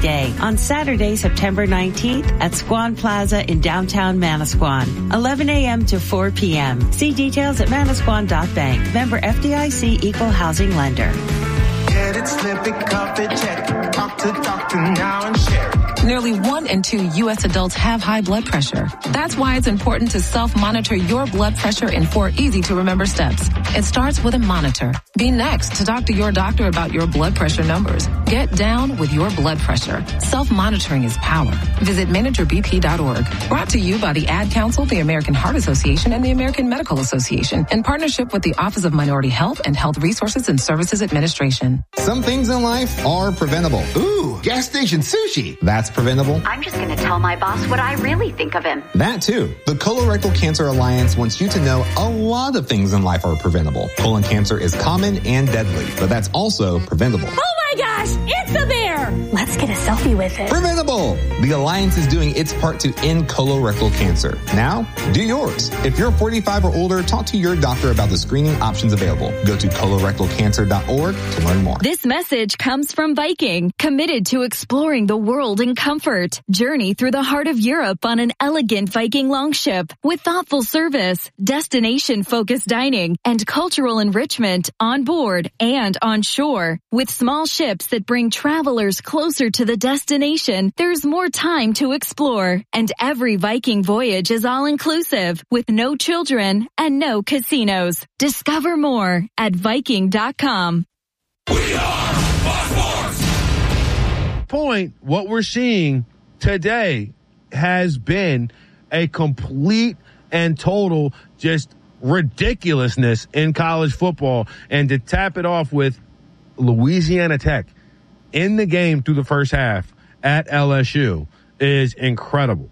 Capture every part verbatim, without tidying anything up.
day on Saturday, September nineteenth at Squan Plaza in downtown Manasquan, eleven a.m. to four p.m. See details at manasquan dot bank. Member F D I C Equal Housing Lender. Get it, slip it, cup it, check it. Talk to doctor now and share it. Nearly one in two U S adults have high blood pressure. That's why it's important to self-monitor your blood pressure in four easy-to-remember steps. It starts with a monitor. Be next to talk to your doctor about your blood pressure numbers. Get down with your blood pressure. Self-monitoring is power. Visit manager b p dot org. Brought to you by the Ad Council, the American Heart Association, and the American Medical Association in partnership with the Office of Minority Health and Health Resources and Services Administration. Some things in life are preventable. Ooh, gas station sushi. That's preventable. I'm just going to tell my boss what I really think of him. That too. The Colorectal Cancer Alliance wants you to know a lot of things in life are preventable. Colon cancer is common and deadly, but that's also preventable. Oh my gosh, it's a bear! Let's get a selfie with it. Preventable! The Alliance is doing its part to end colorectal cancer. Now, do yours. If you're forty-five or older, talk to your doctor about the screening options available. Go to colorectal cancer dot org to learn more. This message comes from Viking, committed to exploring the world in comfort. Journey through the heart of Europe on an elegant Viking longship with thoughtful service, destination-focused dining, and cultural enrichment on board and on shore. With small ships that bring travelers closer to the destination, there's more time to explore. And every Viking voyage is all-inclusive with no children and no casinos. Discover more at viking dot com. We are Fox Sports. Point, what we're seeing today has been a complete and total just ridiculousness in college football. And to tap it off with Louisiana Tech in the game through the first half at L S U is incredible.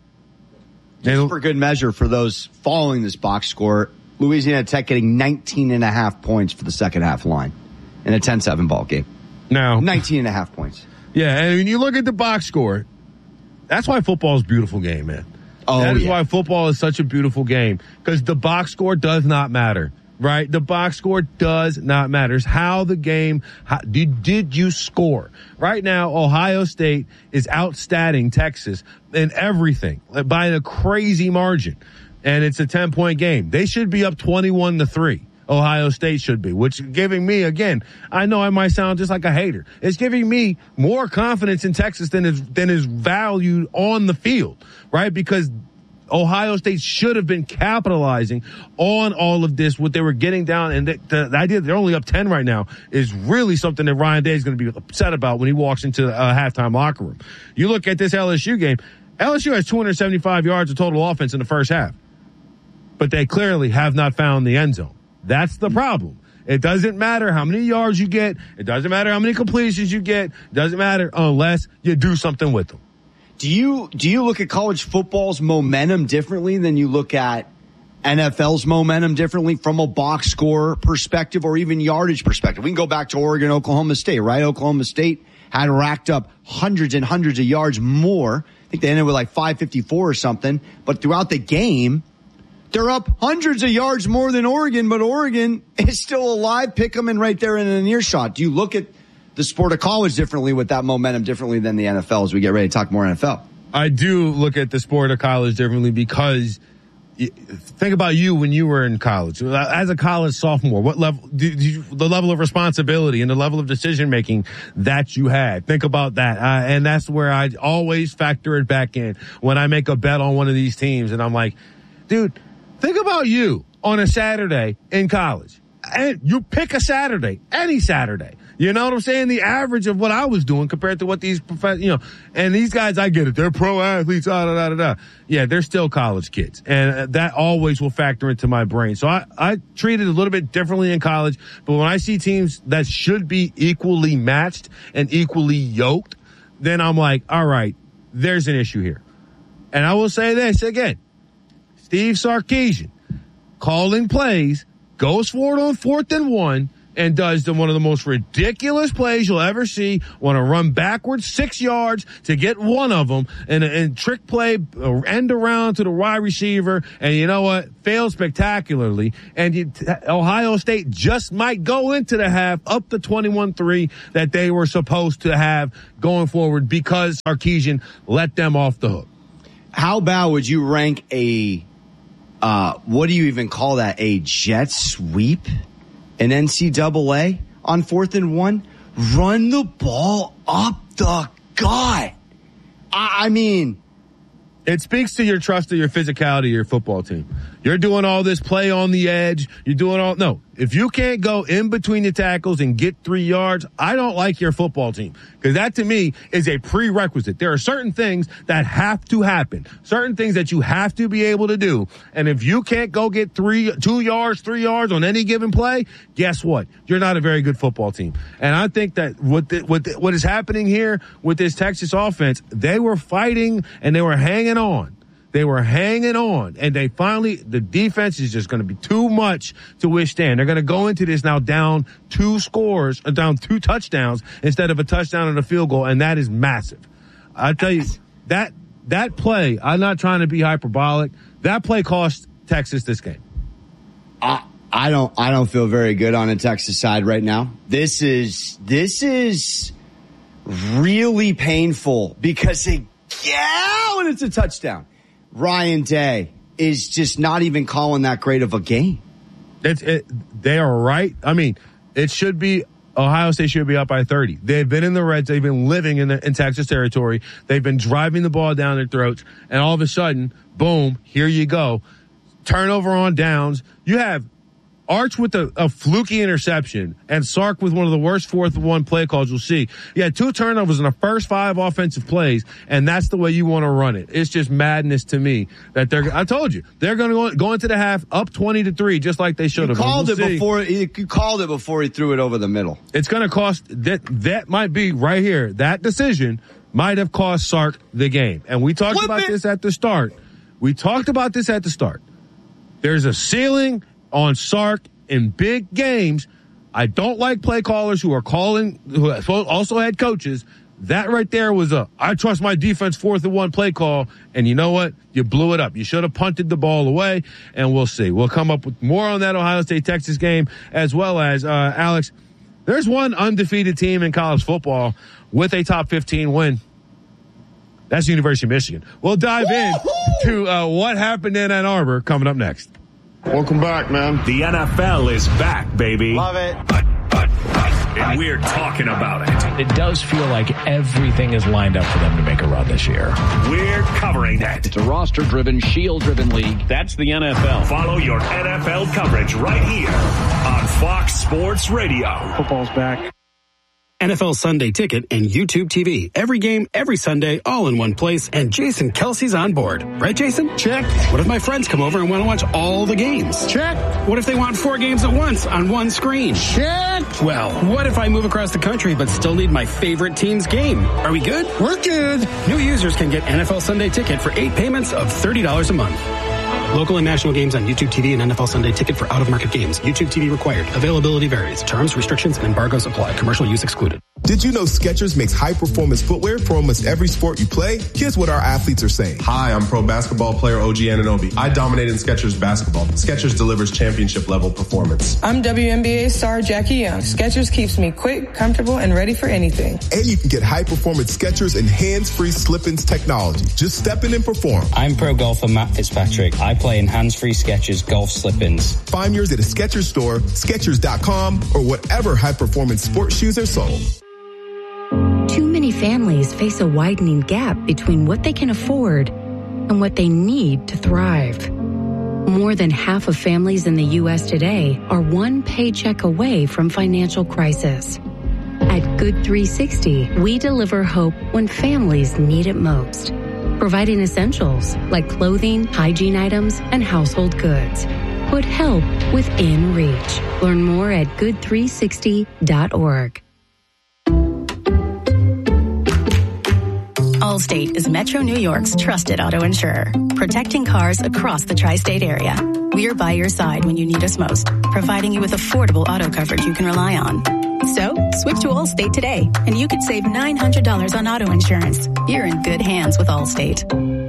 Just and, for good measure for those following this box score, Louisiana Tech getting nineteen and a half points for the second half line in a ten seven ball game. Now, nineteen and a half points. Yeah, and when you look at the box score, that's why football is a beautiful game, man. Oh, that is yeah. why football is such a beautiful game, because the box score does not matter, right? The box score does not matter. It's how the game, how, did, did you score? Right now, Ohio State is outstatting Texas in everything by a crazy margin, and it's a ten-point game. They should be up twenty-one to three. Ohio State should be, which is giving me, again, I know I might sound just like a hater. It's giving me more confidence in Texas than is, than is valued on the field, right? Because Ohio State should have been capitalizing on all of this, what they were getting down. And the, the, the idea that they're only up ten right now is really something that Ryan Day is going to be upset about when he walks into a halftime locker room. You look at this L S U game, L S U has two hundred seventy-five yards of total offense in the first half, but they clearly have not found the end zone. That's the problem. It doesn't matter how many yards you get. It doesn't matter how many completions you get. It doesn't matter unless you do something with them. Do you, do you look at college football's momentum differently than you look at N F L's momentum differently from a box score perspective or even yardage perspective? We can go back to Oregon, Oklahoma State, right? Oklahoma State had racked up hundreds and hundreds of yards more. I think they ended with like five fifty-four or something. But throughout the game, they're up hundreds of yards more than Oregon, but Oregon is still alive. Pick them in right there in an earshot. Do you look at the sport of college differently with that momentum differently than the N F L as we get ready to talk more N F L? I do look at the sport of college differently because think about you when you were in college. As a college sophomore, what level, did you, the level of responsibility and the level of decision making that you had. Think about that. Uh, and that's where I always factor it back in when I make a bet on one of these teams. And I'm like, dude, think about you on a Saturday in college. And you pick a Saturday, any Saturday. You know what I'm saying? The average of what I was doing compared to what these prof- you know, and these guys, I get it. They're pro athletes, da, da, da, da, da. Yeah, they're still college kids. And that always will factor into my brain. So I, I treat it a little bit differently in college. But when I see teams that should be equally matched and equally yoked, then I'm like, all right, there's an issue here. And I will say this again. Steve Sarkisian calling plays, goes for it on fourth and one, and does the, one of the most ridiculous plays you'll ever see. Want to run backwards six yards to get one of them, and, and trick play, uh, end around to the wide receiver, and you know what? Failed spectacularly. And you, Ohio State just might go into the half up the twenty-one three that they were supposed to have going forward because Sarkisian let them off the hook. How about would you rank a, uh, what do you even call that? A jet sweep? An N C double A on fourth and one? Run the ball up the gut. I, I mean, it speaks to your trust of your physicality of your football team. You're doing all this play on the edge. You're doing all, no. If you can't go in between the tackles and get three yards, I don't like your football team. Because that to me is a prerequisite. There are certain things that have to happen. Certain things that you have to be able to do. And if you can't go get three, two yards, three yards on any given play, guess what? You're not a very good football team. And I think that what the, what the, what is happening here with this Texas offense, they were fighting and they were hanging on. They were hanging on, and they finally, the defense is just going to be too much to withstand. They're going to go into this now down two scores, or down two touchdowns instead of a touchdown and a field goal, and that is massive. I tell you, that that play, I'm not trying to be hyperbolic, that play cost Texas this game. I I don't I don't feel very good on the Texas side right now. This is this is really painful because they, yeah, when it's a touchdown. Ryan Day is just not even calling that great of a game. It's, it, they are right. I mean, it should be, Ohio State should be up by thirty. They've been in the Reds. They've been living in, the, in Texas territory. They've been driving the ball down their throats. And all of a sudden, boom, here you go. Turnover on downs. You have Arch with a, a fluky interception and Sark with one of the worst fourth and one play calls you'll see. You had two turnovers in the first five offensive plays, and that's the way you want to run it. It's just madness to me that they're, I told you, they're going to go, go into the half up twenty to three, just like they should have. You called we'll it see. before, you called it before he threw it over the middle. It's going to cost, that, that might be right here. That decision might have cost Sark the game. And we talked Flip about it. this at the start. We talked about this at the start. There's a ceiling on Sark in big games. I don't like play callers who are calling, who also had coaches. That right there was a, I trust my defense fourth and one play call. And you know what? You blew it up. You should have punted the ball away, and we'll see. We'll come up with more on that Ohio State-Texas game, as well as, uh, Alex, there's one undefeated team in college football with a top fifteen win. That's the University of Michigan. We'll dive in to uh, what happened in Ann Arbor coming up next. Welcome back, man. The N F L is back, baby. Love it. And we're talking about it. It does feel like everything is lined up for them to make a run this year. We're covering it. It's a roster-driven, shield-driven league. That's the N F L. Follow your N F L coverage right here on Fox Sports Radio. Football's back. N F L Sunday Ticket and YouTube T V. Every game, every Sunday, all in one place. And Jason Kelsey's on board. Right, Jason? Check. What if my friends come over and want to watch all the games? Check. What if they want four games at once on one screen? Check. Well, what if I move across the country but still need my favorite team's game? Are we good? We're good. New users can get N F L Sunday Ticket for eight payments of thirty dollars a month. Local and national games on YouTube T V and N F L Sunday Ticket for out-of-market games. YouTube T V required. Availability varies. Terms, restrictions, and embargoes apply. Commercial use excluded. Did you know Skechers makes high-performance footwear for almost every sport you play? Here's what our athletes are saying. Hi, I'm pro basketball player O G Anunoby. I dominate in Skechers basketball. Skechers delivers championship-level performance. I'm W N B A star Jackie Young. Skechers keeps me quick, comfortable, and ready for anything. And you can get high-performance Skechers and hands-free slip-ins technology. Just step in and perform. I'm pro golfer Matt Fitzpatrick. I play in hands-free Skechers golf slip-ins. Find yours at a Skechers store, Skechers dot com, or whatever high-performance sports shoes are sold. Too many families face a widening gap between what they can afford and what they need to thrive. More than half of families in the U S today are one paycheck away from financial crisis. At Good three sixty, we deliver hope when families need it most, providing essentials like clothing, hygiene items, and household goods. Put help within reach. Learn more at good three sixty dot org. Allstate is Metro New York's trusted auto insurer, protecting cars across the tri-state area. We're by your side when you need us most. providing you with affordable auto coverage you can rely on. So, switch to Allstate today, and you could save nine hundred dollars on auto insurance. You're in good hands with Allstate.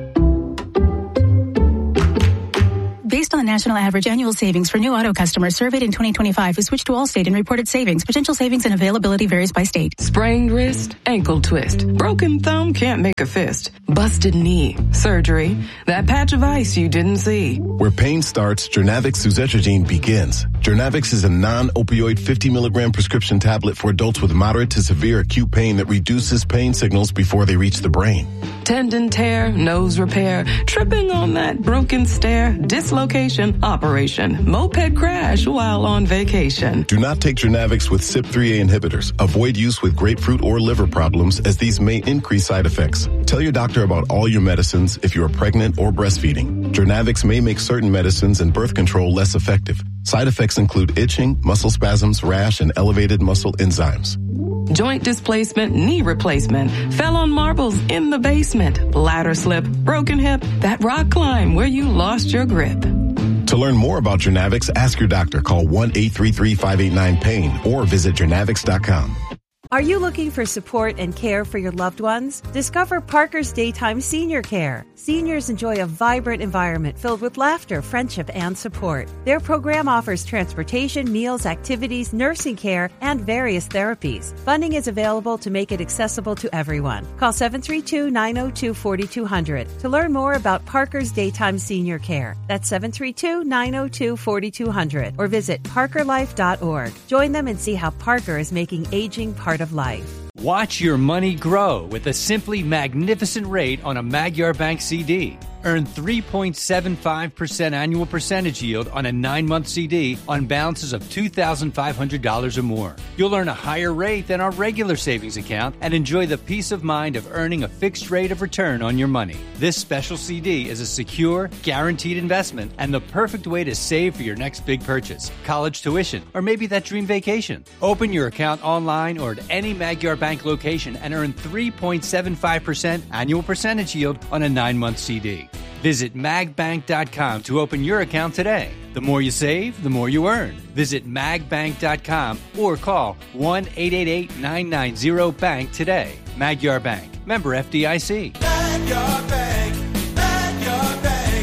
Based on the national average annual savings for new auto customers surveyed in twenty twenty-five who switched to Allstate and reported savings, potential savings and availability varies by state. Sprained wrist, ankle twist, broken thumb, can't make a fist, busted knee, surgery, that patch of ice you didn't see. Where pain starts, Jernavix suzetrigine begins. Jernavix is a non-opioid fifty milligram prescription tablet for adults with moderate to severe acute pain that reduces pain signals before they reach the brain. Tendon tear, nose repair, tripping on that broken stair, dislocation, operation, moped crash while on vacation. Do not take Jernavix with C Y P three A inhibitors. Avoid use with grapefruit or liver problems as these may increase side effects. Tell your doctor about all your medicines if you are pregnant or breastfeeding. Jernavix may make certain medicines and birth control less effective. Side effects include itching, muscle spasms, rash, and elevated muscle enzymes. Joint displacement, knee replacement, fell on marbles in the basement, ladder slip, broken hip, that rock climb where you lost your grip. To learn more about Jernavix, ask your doctor. Call one eight three three, five eight nine, pain or visit jernavix dot com. Are you looking for support and care for your loved ones? Discover Parker's Daytime Senior Care. Seniors enjoy a vibrant environment filled with laughter, friendship, and support. Their program offers transportation, meals, activities, nursing care, and various therapies. Funding is available to make it accessible to everyone. Call seven three two, nine zero two, four two zero zero to learn more about Parker's Daytime Senior Care. That's seven three two, nine zero two, four two zero zero or visit parker life dot org. Join them and see how Parker is making aging part of life. Watch your money grow with a simply magnificent rate on a Magyar Bank C D. Earn three point seven five percent annual percentage yield on a nine-month C D on balances of two thousand five hundred dollars or more. You'll earn a higher rate than our regular savings account and enjoy the peace of mind of earning a fixed rate of return on your money. This special C D is a secure, guaranteed investment and the perfect way to save for your next big purchase, college tuition, or maybe that dream vacation. Open your account online or at any Magyar Bank location and earn three point seven five percent annual percentage yield on a nine-month C D. Visit mag bank dot com to open your account today. The more you save, the more you earn. Visit mag bank dot com or call one eight eight eight, nine nine zero, bank today. Magyar Bank. Member F D I C. Magyar Bank. Magyar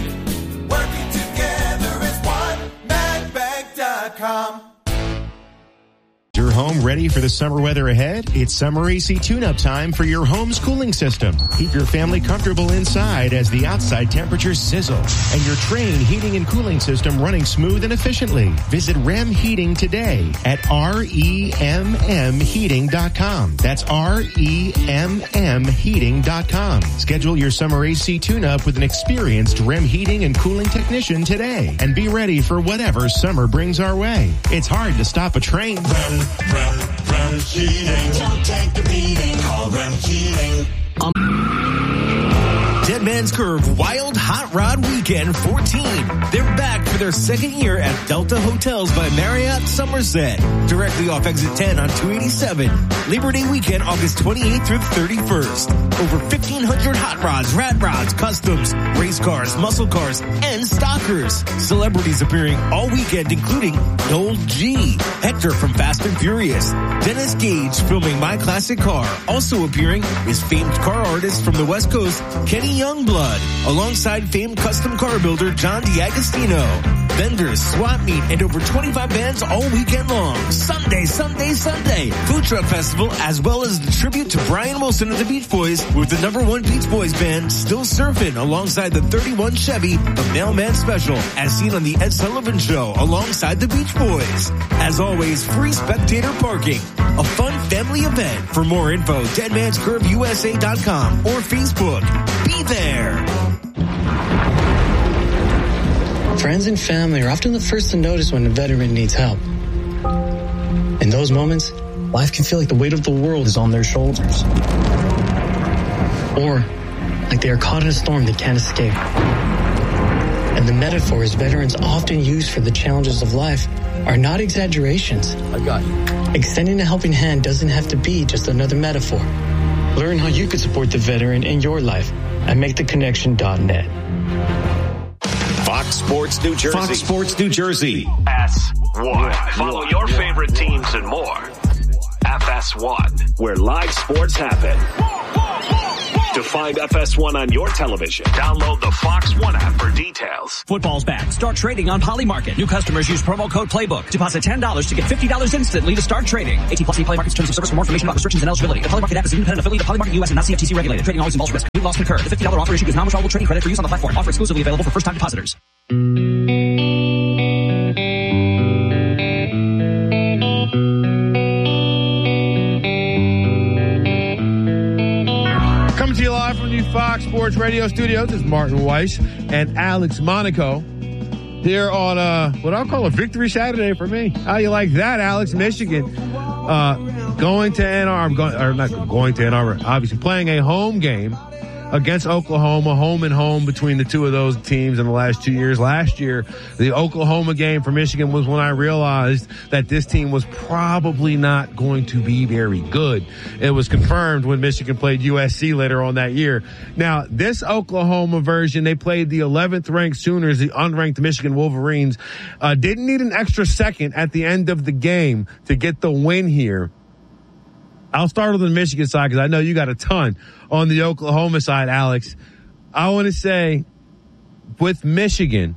Bank. Working together as one. mag bank dot com. Your home ready for the summer weather ahead? It's summer A C tune-up time for your home's cooling system. Keep your family comfortable inside as the outside temperatures sizzle and your Trane heating and cooling system running smooth and efficiently. Visit R E M Heating today at R E M M heating dot com. That's R E M M heating dot com. Schedule your summer A C tune-up with an experienced R E M heating and cooling technician today and be ready for whatever summer brings our way. It's hard to stop a train. Rem, Rem, Rem Heating. Don't take the beating. Call Rem Heating. Um, Dead Man's Curve Wild Hot Rod Weekend fourteen. They're back for their second year at Delta Hotels by Marriott Somerset. Directly off exit ten on two eighty-seven. Labor Day weekend, August twenty-eighth through the thirty-first. Over fifteen hundred hot rods, rat rods, customs, race cars, muscle cars, and stockers. Celebrities appearing all weekend, including Noel G, Hector from Fast and Furious, Dennis Gage filming My Classic Car. Also appearing is famed car artist from the West Coast, Kenny Youngblood, alongside famed custom car builder John D'Agostino. Vendors, swap meet, and over twenty-five bands all weekend long. Sunday, Sunday, Sunday. Food Truck Festival, as well as the tribute to Brian Wilson of the Beach Boys with the number one Beach Boys band, Still Surfing, alongside the thirty-one Chevy, the Mailman Special, as seen on the Ed Sullivan Show, alongside the Beach Boys. As always, free spectator parking. A fun family event. For more info, dead mans curve U S A dot com or Facebook. Be there. Friends and family are often the first to notice when a veteran needs help. In those moments, life can feel like the weight of the world is on their shoulders. Or like they are caught in a storm they can't escape. And the metaphors veterans often use for the challenges of life are not exaggerations. I got you. Extending a helping hand doesn't have to be just another metaphor. Learn how you could support the veteran in your life at make the connection dot net. Fox Sports New Jersey. Fox Sports New Jersey. S one. Follow your favorite teams and more. F S one, where live sports happen. To find F S one on your television, download the Fox One app for details. Football's back. Start trading on Polymarket. New customers use promo code Playbook. Deposit ten dollars to get fifty dollars instantly to start trading. eighteen plus Polymarket's terms of service. For more information about restrictions and eligibility. The Polymarket app is an independent affiliate of Polymarket U S and not C F T C regulated. Trading always involves risk. New loss concurred. The fifty dollars offer issued is non-withdrawable trading credit for use on the platform. Offer exclusively available for first-time depositors. Coming to you live from the Fox Sports Radio studios, this is Martin Weiss and Alex Monaco here on uh, what I'll call a victory Saturday for me. How you like that, Alex? Michigan uh, going to Ann Arbor, going, or not going to Ann Arbor, obviously playing a home game against Oklahoma, home and home between the two of those teams in the last two years. Last year, the Oklahoma game for Michigan was when I realized that this team was probably not going to be very good. It was confirmed when Michigan played U S C later on that year. Now, this Oklahoma version, they played the eleventh ranked Sooners, the unranked Michigan Wolverines, uh, didn't need an extra second at the end of the game to get the win here. I'll start on the Michigan side because I know you got a ton on the Oklahoma side, Alex. I want to say with Michigan,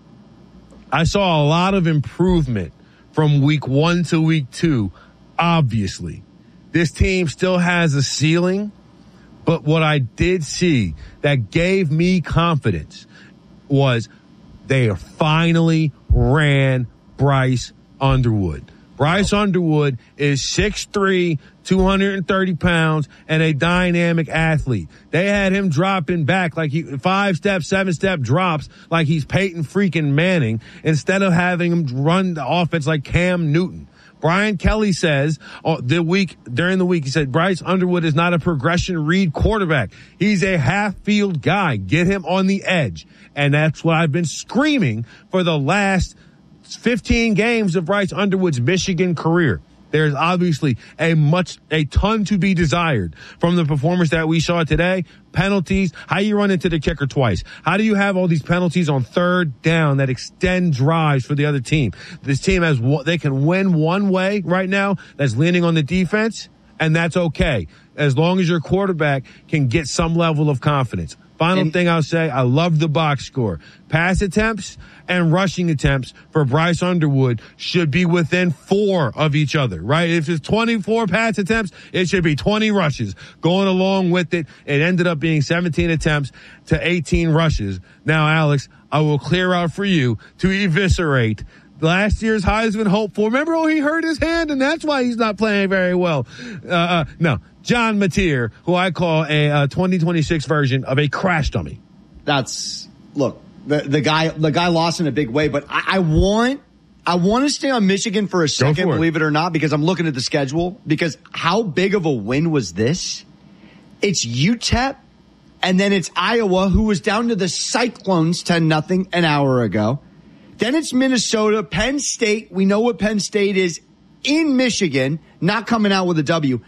I saw a lot of improvement from week one to week two. Obviously, this team still has a ceiling, but what I did see that gave me confidence was they finally ran Bryce Underwood. Bryce Underwood is six three, two hundred thirty pounds, and a dynamic athlete. They had him dropping back like he, five step, seven step drops like he's Peyton freaking Manning instead of having him run the offense like Cam Newton. Brian Kelly says uh, the week, during the week, he said Bryce Underwood is not a progression read quarterback. He's a half field guy. Get him on the edge. And that's what I've been screaming for the last fifteen games of Bryce Underwood's Michigan career. There's obviously a much, a ton to be desired from the performance that we saw today. Penalties, how you run into the kicker twice. How do you have all these penalties on third down that extend drives for the other team? This team has, they can win one way right now that's leaning on the defense, and that's okay. As long as your quarterback can get some level of confidence. Final and, thing I'll say, I love the box score. Pass attempts and rushing attempts for Bryce Underwood should be within four of each other, right? If it's twenty-four pass attempts, it should be twenty rushes. Going along with it, it ended up being seventeen attempts to eighteen rushes. Now, Alex, I will clear out for you to eviscerate last year's Heisman hopeful. Remember, oh, he hurt his hand, and that's why he's not playing very well. Uh, uh no. John Mateer, who I call a uh, twenty twenty-six version of a crash dummy. That's, look, the, the guy, the guy lost in a big way, but I, I want, I want to stay on Michigan for a second, for believe it. it or not, because I'm looking at the schedule, because how big of a win was this? It's U T E P, and then it's Iowa, who was down to the Cyclones ten nothing an hour ago. Then it's Minnesota, Penn State. We know what Penn State is in Michigan, not coming out with a W.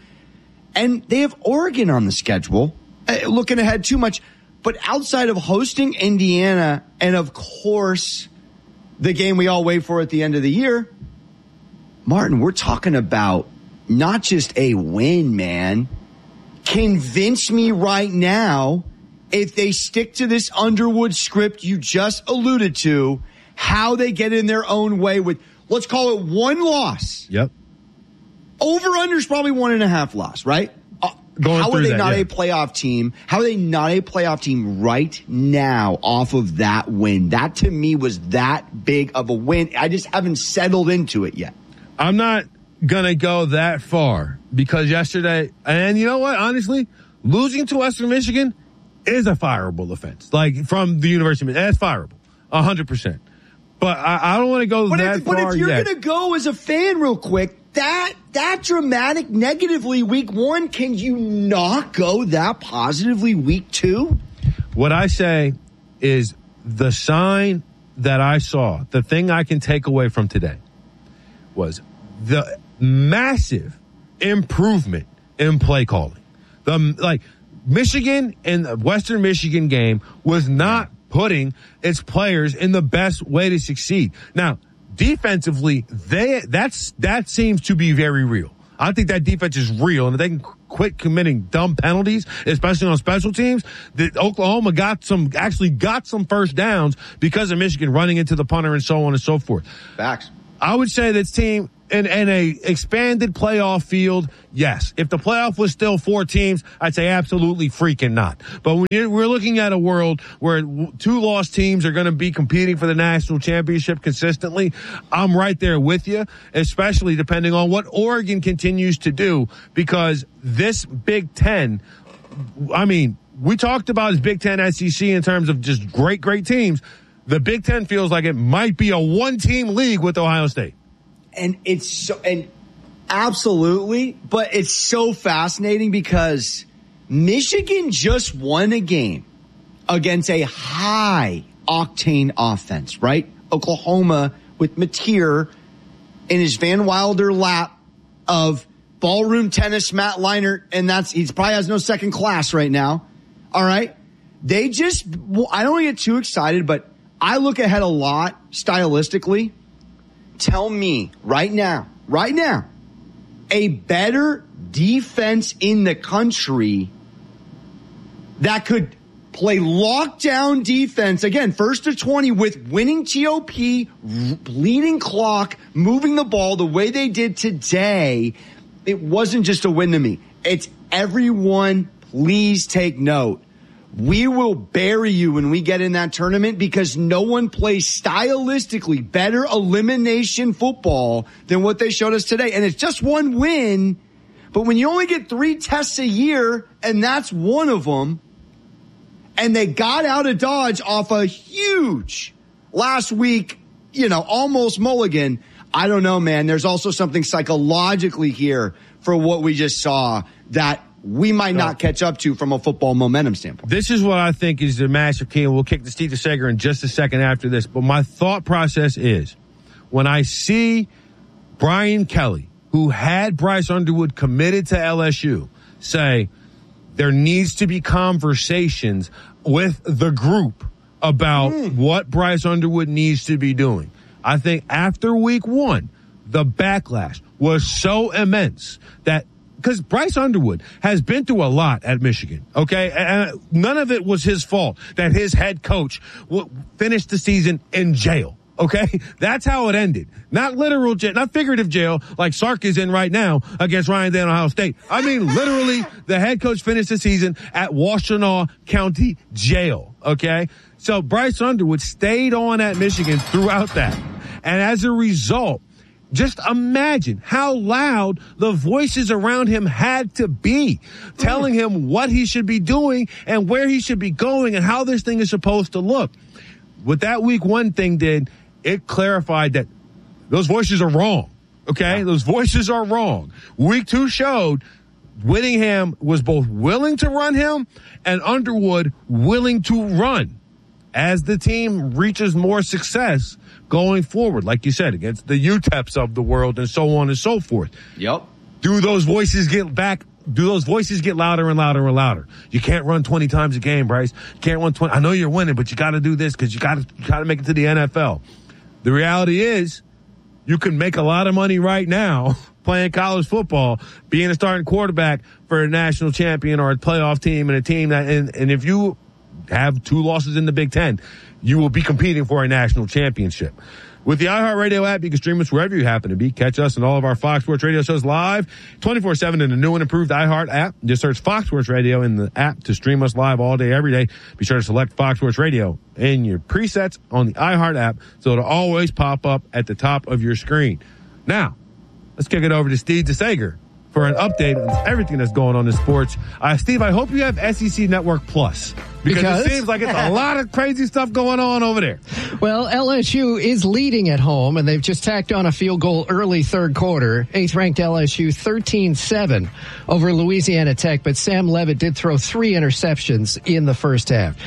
And they have Oregon on the schedule, uh, looking ahead too much. But outside of hosting Indiana and, of course, the game we all wait for at the end of the year, Martin, we're talking about not just a win, man. Convince me right now, if they stick to this Underwood script you just alluded to, how they get in their own way with, let's call it one loss. Yep. Over-under is probably one and a half loss, right? Uh, how are they that, not yeah. a playoff team? How are they not a playoff team right now off of that win? That, to me, was that big of a win. I just haven't settled into it yet. I'm not going to go that far because yesterday, and you know what, honestly, losing to Western Michigan is a fireable offense. Like, from the University of Michigan, that's fireable, one hundred percent. But I, I don't want to go but that if, far But if you're going to go as a fan real quick, that that dramatic negatively week one, can you not go that positively week two? What I say is the sign that I saw, the thing I can take away from today was the massive improvement in play calling. The like Michigan and the Western Michigan game was not putting its players in the best way to succeed. Now, defensively, they that's that seems to be very real. I think that defense is real, and if they can quit committing dumb penalties, especially on special teams, that Oklahoma got some, actually got some first downs because of Michigan running into the punter and so on and so forth. Facts. I would say this team, in, in a expanded playoff field, yes. If the playoff was still four teams, I'd say absolutely freaking not. But when you're, we're looking at a world where two lost teams are going to be competing for the national championship consistently, I'm right there with you, especially depending on what Oregon continues to do, because this Big Ten, I mean, we talked about his Big Ten S E C in terms of just great, great teams. The Big Ten feels like it might be a one-team league with Ohio State. And it's so, and absolutely, but it's so fascinating because Michigan just won a game against a high octane offense, right? Oklahoma with Mateer in his Van Wilder lap of ballroom tennis, Matt Leinart, and that's, he probably has no second class right now. All right. They just, I don't get too excited, but I look ahead a lot stylistically. Tell me right now, right now, a better defense in the country that could play lockdown defense, again, first to twenty with winning T O P, bleeding clock, moving the ball the way they did today. It wasn't just a win to me. It's everyone, please take note. We will bury you when we get in that tournament because no one plays stylistically better elimination football than what they showed us today. And it's just one win, but when you only get three tests a year, and that's one of them, and they got out of Dodge off a huge last week, you know, almost mulligan. I don't know, man. There's also something psychologically here for what we just saw that we might not catch up to from a football momentum standpoint. This is what I think is the massive key, and we'll kick to Steve DeSager in just a second after this. But my thought process is, when I see Brian Kelly, who had Bryce Underwood committed to L S U, say there needs to be conversations with the group about mm. what Bryce Underwood needs to be doing. I think after week one, the backlash was so immense that because Bryce Underwood has been through a lot at Michigan, okay? And none of it was his fault that his head coach w- finished the season in jail, okay? That's how it ended. Not literal jail, not figurative jail like Sark is in right now against Ryan Day and Ohio State. I mean, literally, the head coach finished the season at Washtenaw County Jail, okay? So Bryce Underwood stayed on at Michigan throughout that. And as a result, just imagine how loud the voices around him had to be, telling him what he should be doing and where he should be going and how this thing is supposed to look. What that week one thing did, it clarified that those voices are wrong. Okay? Those voices are wrong. Week two showed Whittingham was both willing to run him and Underwood willing to run as the team reaches more success going forward, like you said, against the U T E Ps of the world and so on and so forth. Yep. Do those voices get back? Do those voices get louder and louder and louder? You can't run twenty times a game, Bryce. You can't run twenty. I know you're winning, but you got to do this because you got to you got to make it to the N F L. The reality is, you can make a lot of money right now playing college football, being a starting quarterback for a national champion or a playoff team and a team that, and, and if you have two losses in the Big Ten, you will be competing for a national championship. With the iHeartRadio app, you can stream us wherever you happen to be. Catch us and all of our Fox Sports Radio shows live twenty-four seven in the new and improved iHeart app. Just search Fox Sports Radio in the app to stream us live all day, every day. Be sure to select Fox Sports Radio in your presets on the iHeart app so it'll always pop up at the top of your screen. Now, let's kick it over to Steve DeSager for an update on everything that's going on in sports. Uh, Steve, I hope you have S E C Network Plus. Because, because it seems like it's a lot of crazy stuff going on over there. Well, L S U is leading at home, and they've just tacked on a field goal early third quarter. Eighth-ranked L S U thirteen seven over Louisiana Tech, but Sam Levitt did throw three interceptions in the first half.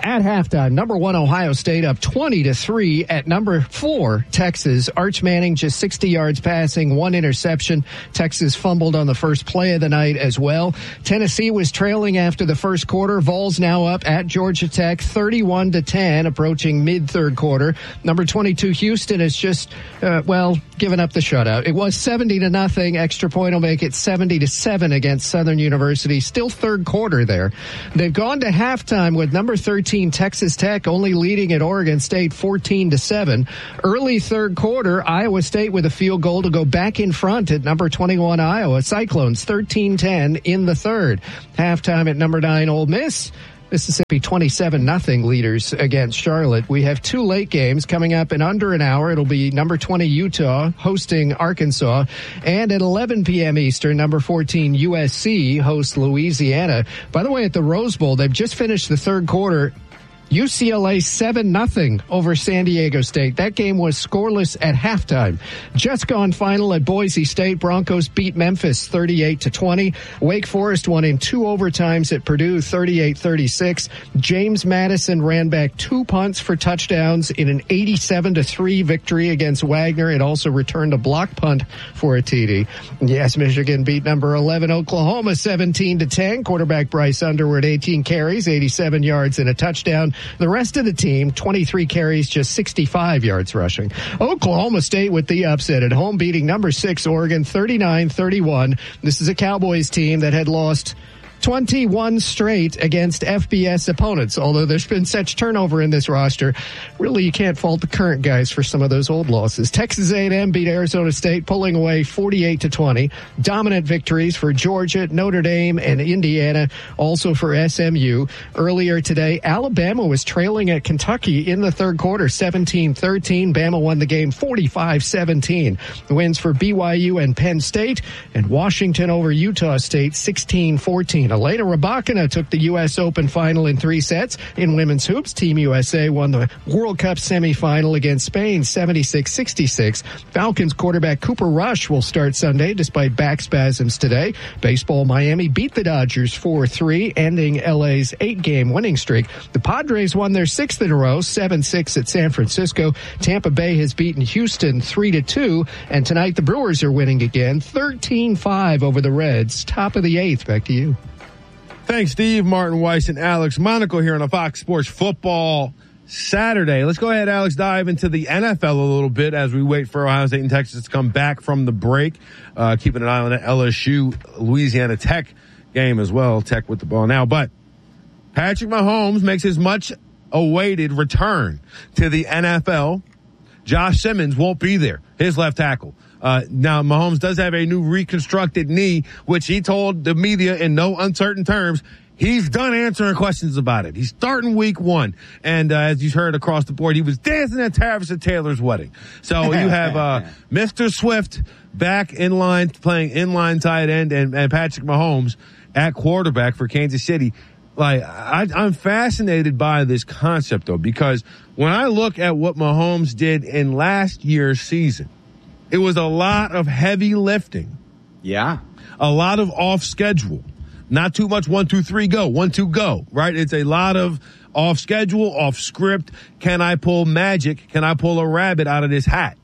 At halftime, number one Ohio State up twenty to three at number four Texas. Arch Manning just sixty yards passing, one interception. Texas fumbled on the first play of the night as well. Tennessee was trailing after the first quarter. Vols now up at Georgia Tech thirty-one to ten, approaching mid-third quarter. Number twenty-two Houston is just, uh, well, giving up the shutout. It was seventy to nothing. Extra point will make it seventy to seven against Southern University. Still third quarter there. They've gone to halftime with number thirteen Texas Tech only leading at Oregon State fourteen to seven. Early third quarter, Iowa State with a field goal to go back in front at number twenty-one Iowa. Cyclones thirteen ten in the third. Halftime at number nine Ole Miss. Mississippi twenty-seven nothing leaders against Charlotte. We have two late games coming up in under an hour. It'll be number twenty Utah hosting Arkansas. And at eleven p.m. Eastern, number fourteen U S C hosts Louisiana. By the way, at the Rose Bowl, they've just finished the third quarter. U C L A seven nothing over San Diego State. That game was scoreless at halftime. Just gone final at Boise State. Broncos beat Memphis thirty-eight to twenty. Wake Forest won in two overtimes at Purdue thirty-eight thirty-six. James Madison ran back two punts for touchdowns in an eighty-seven to three victory against Wagner. It also returned a block punt for a T D. Yes, Michigan beat number eleven Oklahoma seventeen to ten. Quarterback Bryce Underwood eighteen carries, eighty-seven yards and a touchdown. The rest of the team, twenty-three carries, just sixty-five yards rushing. Oklahoma State with the upset at home, beating number six Oregon thirty-nine thirty-one. This is a Cowboys team that had lost twenty-one straight against F B S opponents. Although there's been such turnover in this roster, really you can't fault the current guys for some of those old losses. Texas A and M beat Arizona State, pulling away forty-eight to twenty. Dominant victories for Georgia, Notre Dame, and Indiana, also for S M U. Earlier today, Alabama was trailing at Kentucky in the third quarter, seventeen thirteen. Bama won the game forty-five seventeen. Wins for B Y U and Penn State, and Washington over Utah State sixteen fourteen. Elena Rybakina took the U S Open final in three sets. In women's hoops, Team U S A won the World Cup semifinal against Spain seventy-six sixty-six. Falcons quarterback Cooper Rush will start Sunday despite back spasms today. Baseball, Miami beat the Dodgers four three, ending L A's eight-game winning streak. The Padres won their sixth in a row, seven six at San Francisco. Tampa Bay has beaten Houston three to two, and tonight the Brewers are winning again, thirteen five over the Reds. Top of the eighth. Back to you. Thanks, Steve, Martin Weiss, and Alex Monaco here on a Fox Sports Football Saturday. Let's go ahead, Alex, dive into the N F L a little bit as we wait for Ohio State and Texas to come back from the break. Uh, keeping an eye on the L S U Louisiana Tech game as well. Tech with the ball now. But Patrick Mahomes makes his much awaited return to the N F L. Josh Simmons won't be there, his left tackle. Uh, now, Mahomes does have a new reconstructed knee, which he told the media in no uncertain terms he's done answering questions about it. He's starting week one. And uh, as you heard across the board, he was dancing at Travis Taylor's wedding. So you have uh, Mister Swift back in line, playing inline tight end, and, and Patrick Mahomes at quarterback for Kansas City. Like, I, I'm fascinated by this concept, though, because when I look at what Mahomes did in last year's season, it was a lot of heavy lifting. Yeah. A lot of off schedule. Not too much one, two, three, go. One, two, go. Right? It's a lot of off schedule, off script. Can I pull magic? Can I pull a rabbit out of this hat?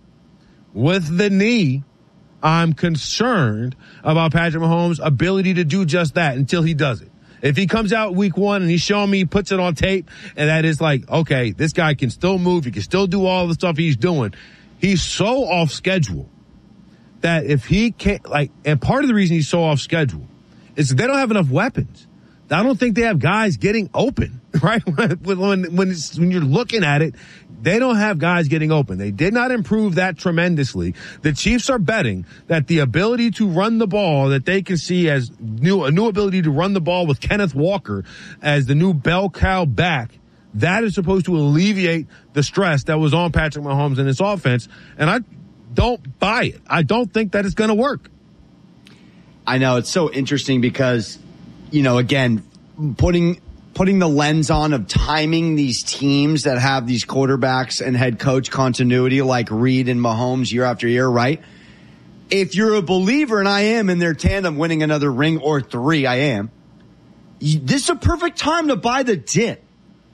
With the knee, I'm concerned about Patrick Mahomes' ability to do just that until he does it. If he comes out week one and he's showing me, puts it on tape, and that is like, okay, this guy can still move. He can still do all the stuff he's doing. He's so off schedule that if he can't, like, and part of the reason he's so off schedule is they don't have enough weapons. I don't think they have guys getting open, right? when, when, when, it's, when you're looking at it, they don't have guys getting open. They did not improve that tremendously. The Chiefs are betting that the ability to run the ball that they can see as new, a new ability to run the ball with Kenneth Walker as the new bell cow back, that is supposed to alleviate the stress that was on Patrick Mahomes and his offense. And I don't buy it. I don't think that it's going to work. I know it's so interesting because, you know, again, putting, putting the lens on of timing these teams that have these quarterbacks and head coach continuity like Reed and Mahomes year after year, right? If you're a believer, and I am in their tandem winning another ring or three, I am, this is a perfect time to buy the dip.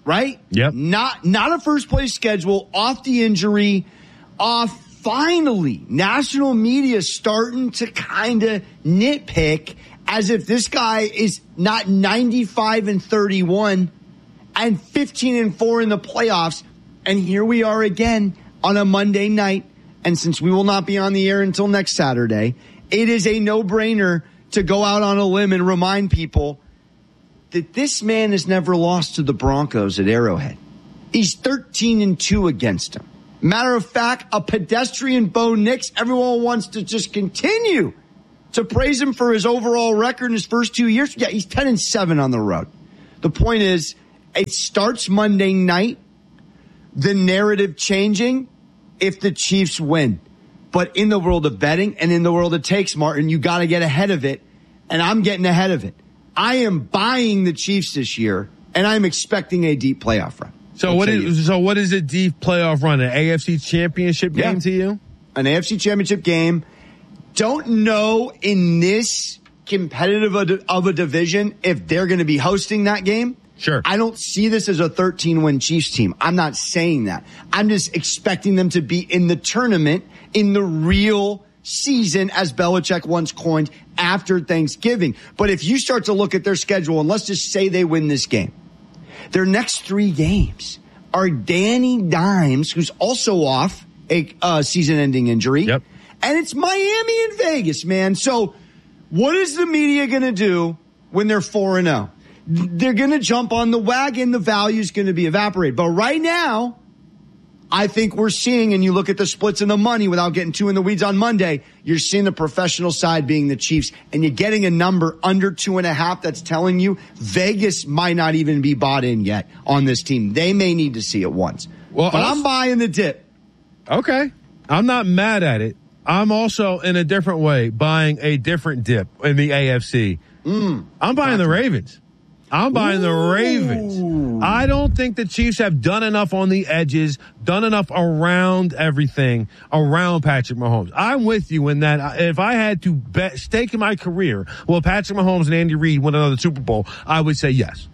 right? Yep. Not, not a first place schedule, off the injury, off. Finally, national media starting to kind of nitpick as if this guy is not ninety-five and thirty-one and fifteen and four in the playoffs. And here we are again on a Monday night. And since we will not be on the air until next Saturday, it is a no-brainer to go out on a limb and remind people that this man has never lost to the Broncos at Arrowhead. He's thirteen and two against them. Matter of fact, a pedestrian Bo Nix, everyone wants to just continue to praise him for his overall record in his first two years. Yeah, he's ten and seven on the road. The point is, it starts Monday night, the narrative changing if the Chiefs win. But in the world of betting and in the world of takes, Martin, you got to get ahead of it. And I'm getting ahead of it. I am buying the Chiefs this year, and I'm expecting a deep playoff run. So what is so what is a deep playoff run? An A F C Championship game yeah. to you? An A F C Championship game. Don't know in this competitive of a division if they're going to be hosting that game. Sure. I don't see this as a thirteen-win Chiefs team. I'm not saying that. I'm just expecting them to be in the tournament in the real season, as Belichick once coined, after Thanksgiving. But if you start to look at their schedule, and let's just say they win this game, their next three games are Danny Dimes, who's also off a uh, season-ending injury. Yep. And it's Miami and Vegas, man. So what is the media going to do when they're four and oh? They're going to jump on the wagon. The value is going to be evaporated. But right now, I think we're seeing, and you look at the splits in the money without getting too in the weeds on Monday, you're seeing the professional side being the Chiefs, and you're getting a number under two and a half that's telling you Vegas might not even be bought in yet on this team. They may need to see it once. Well, but I'm buying the dip. Okay. I'm not mad at it. I'm also, in a different way, buying a different dip in the A F C. Mm, I'm buying the Ravens. I'm buying Ooh. the Ravens. I don't think the Chiefs have done enough on the edges, done enough around everything, around Patrick Mahomes. I'm with you in that if I had to bet, stake in my career, will Patrick Mahomes and Andy Reid win another Super Bowl, I would say yes.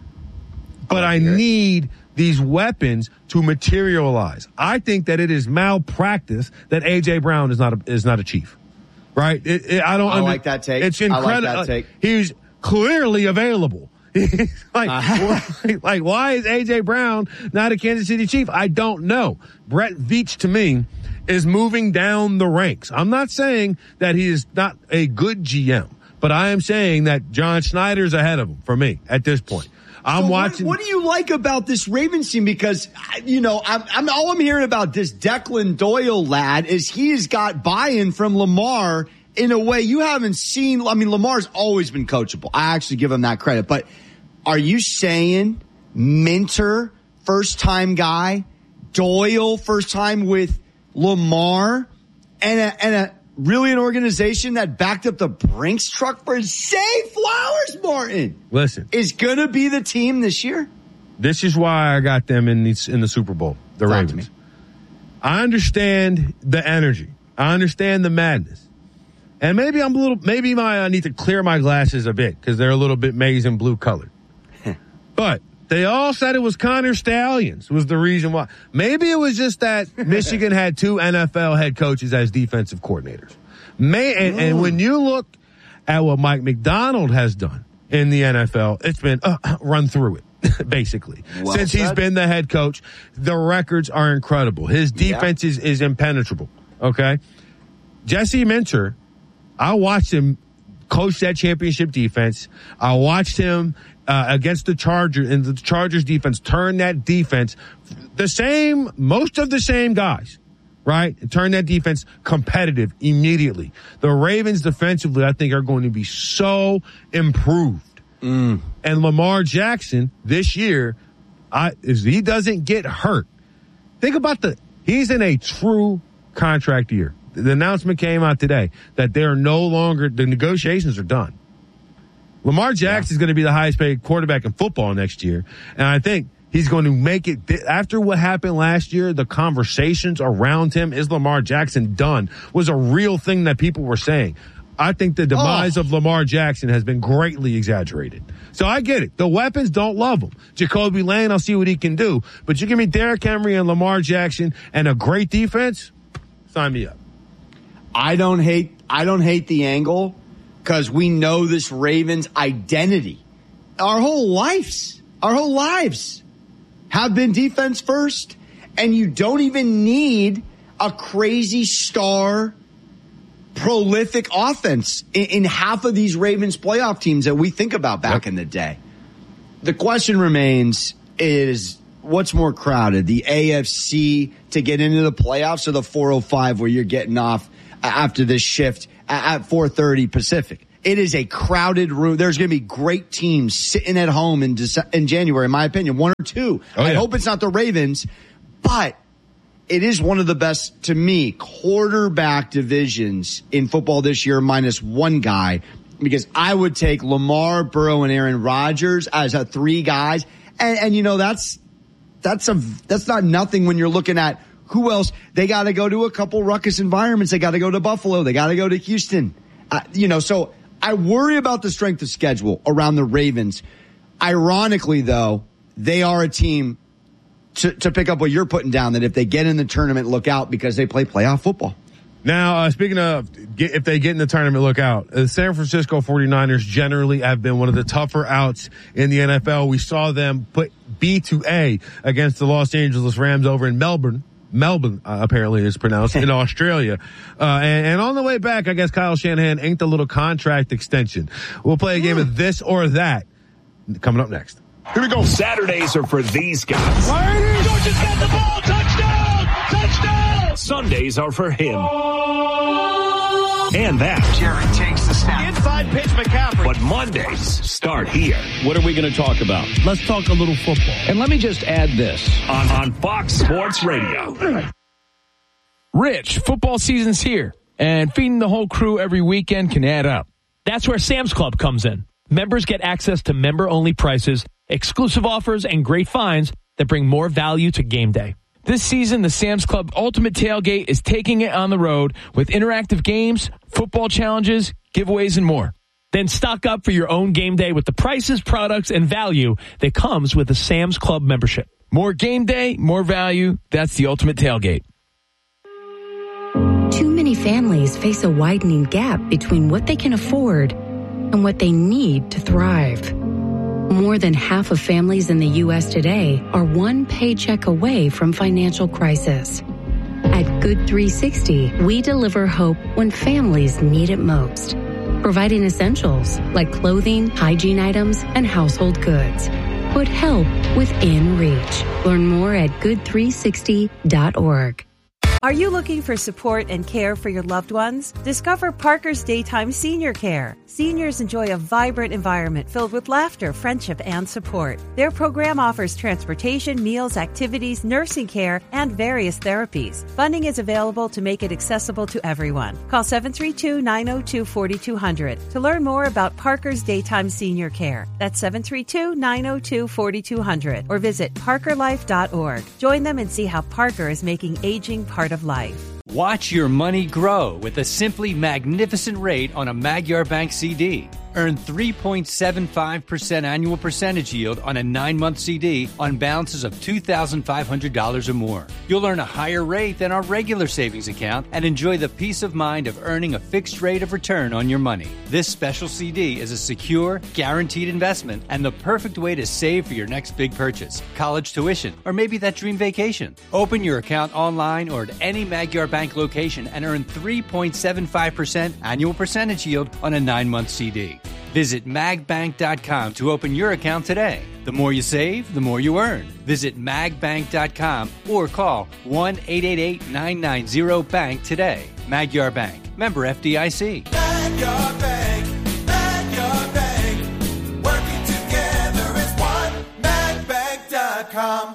But I need these weapons to materialize. I think that it is malpractice that A J Brown is not a, is not a Chief. Right? It, it, I don't I under, like that take. It's incredible. I like that take. He's clearly available. like, uh-huh. like, like, why is A J Brown not a Kansas City Chief? I don't know. Brett Veach, to me, is moving down the ranks. I'm not saying that he is not a good G M, but I am saying that John Schneider's ahead of him for me at this point. I'm so watching. What, what do you like about this Ravens team? Because, you know, I'm, I'm all I'm hearing about this Declan Doyle lad is he's got buy-in from Lamar in a way you haven't seen. I mean, Lamar's always been coachable. I actually give him that credit, but are you saying Minter, first time guy, Doyle, first time with Lamar, and a, and a really an organization that backed up the Brinks truck for Zay Flowers, Martin? Listen, is going to be the team this year? This is why I got them in the, in the Super Bowl, the Talk Ravens. I understand the energy. I understand the madness. And maybe I'm a little, maybe my, I need to clear my glasses a bit because they're a little bit maize and blue colored. But they all said it was Connor Stallions was the reason why. Maybe it was just that Michigan had two N F L head coaches as defensive coordinators. May, and, and when you look at what Mike McDonald has done in the N F L, it's been uh, run through it, basically. Well Since said. he's been the head coach, the records are incredible. His defense yeah. is, is impenetrable. Okay. Jesse Minter, I watched him coach that championship defense. I watched him uh, against the Chargers, and the Chargers defense turn that defense, the same, most of the same guys, right? And turn that defense competitive immediately. The Ravens defensively, I think, are going to be so improved. Mm. And Lamar Jackson this year, I, if he doesn't get hurt, think about the, he's in a true contract year. The announcement came out today that they're no longer, the negotiations are done. Lamar Jackson is going to be the highest paid quarterback in football next year. And I think he's going to make it, after what happened last year, the conversations around him, is Lamar Jackson done, was a real thing that people were saying. I think the demise oh. of Lamar Jackson has been greatly exaggerated. So I get it. The weapons don't love him. Jacoby Lane, I'll see what he can do. But you give me Derrick Henry and Lamar Jackson and a great defense, sign me up. I don't hate, I don't hate the angle because we know this Ravens identity. Our whole lives, our whole lives have been defense first. And you don't even need a crazy star prolific offense in, in half of these Ravens playoff teams that we think about back yep. in the day. The question remains is what's more crowded, the A F C to get into the playoffs or the four oh five where you're getting off after this shift at four thirty Pacific? It is a crowded room. There's going to be great teams sitting at home in, Dece- in January, in my opinion, one or two. Oh, I yeah. hope it's not the Ravens, but it is one of the best, to me, quarterback divisions in football this year, minus one guy, because I would take Lamar, Burrow, and Aaron Rodgers as a three guys. And, and you know, that's, that's a, that's not nothing when you're looking at who else. They got to go to a couple ruckus environments. They got to go to Buffalo. They got to go to Houston. Uh, you know, so I worry about the strength of schedule around the Ravens. Ironically, though, they are a team To, to pick up what you're putting down, that if they get in the tournament, look out because they play playoff football. Now, uh, speaking of get, if they get in the tournament, look out. The San Francisco forty-niners generally have been one of the tougher outs in the N F L. We saw them put B to A against the Los Angeles Rams over in Melbourne. Melbourne, uh, apparently is pronounced, in Australia. Uh, and, and on the way back, I guess Kyle Shanahan inked a little contract extension. We'll play a game of this or that coming up next. Here we go. Saturdays are for these guys. Georgia's got the ball. Touchdown! Touchdown! Sundays are for him. And that. Jared takes the snap. Inside pitch, McCaffrey. But Mondays start here. What are we going to talk about? Let's talk a little football. And let me just add this. On, on Fox Sports Radio. Rich, football season's here. And feeding the whole crew every weekend can add up. That's where Sam's Club comes in. Members get access to member-only prices, exclusive offers, and great finds that bring more value to game day. This season, the Sam's Club Ultimate Tailgate is taking it on the road with interactive games, football challenges, giveaways, and more. Then stock up for your own game day with the prices, products, and value that comes with a Sam's Club membership. More game day, more value. That's the Ultimate Tailgate. Too many families face a widening gap between what they can afford and what they need to thrive. More than half of families in the U S today are one paycheck away from financial crisis. At Good three sixty, we deliver hope when families need it most, providing essentials like clothing, hygiene items, and household goods. Put help within reach. Learn more at good three sixty dot org. Are you looking for support and care for your loved ones? Discover Parker's Daytime Senior Care. Seniors enjoy a vibrant environment filled with laughter, friendship, and support. Their program offers transportation, meals, activities, nursing care, and various therapies. Funding is available to make it accessible to everyone. Call seven three two, nine oh two, four two zero zero to learn more about Parker's Daytime Senior Care. That's seven three two, nine oh two, four two zero zero or visit parker life dot org. Join them and see how Parker is making aging part of life. Watch your money grow with a simply magnificent rate on a Magyar Bank C D. Earn three point seven five percent annual percentage yield on a nine-month C D on balances of two thousand five hundred dollars or more. You'll earn a higher rate than our regular savings account and enjoy the peace of mind of earning a fixed rate of return on your money. This special C D is a secure, guaranteed investment and the perfect way to save for your next big purchase, college tuition, or maybe that dream vacation. Open your account online or at any Magyar Bank location and earn three point seven five percent annual percentage yield on a nine-month C D. Visit mag bank dot com to open your account today. The more you save, the more you earn. Visit mag bank dot com or call one eight eight eight, nine nine zero, bank today. Magyar Bank. Member F D I C. Magyar Bank, Magyar Bank, working together as one. mag bank dot com.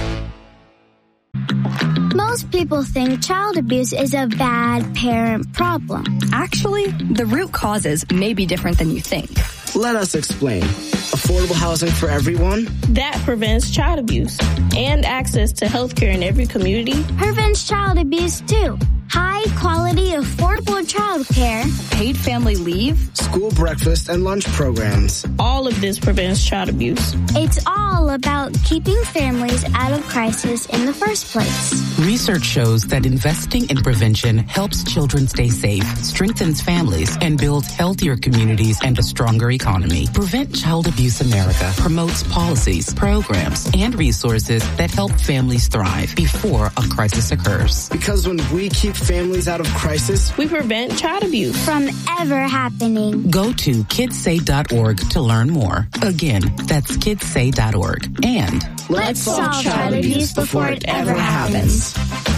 Most people think child abuse is a bad parent problem. Actually, the root causes may be different than you think. Let us explain. Affordable housing for everyone? That prevents child abuse and access to health care in every community. Prevents child abuse too. High High-quality, affordable childcare. Paid family leave. School breakfast and lunch programs. All of this prevents child abuse. It's all about keeping families out of crisis in the first place. Research shows that investing in prevention helps children stay safe, strengthens families, and builds healthier communities and a stronger economy. Prevent Child Abuse America promotes policies, programs, and resources that help families thrive before a crisis occurs. Because when we keep families out of crisis, we prevent child abuse from ever happening. Go to kids say dot org to learn more. Again, that's kids say dot org. And let's solve child abuse before it ever happens.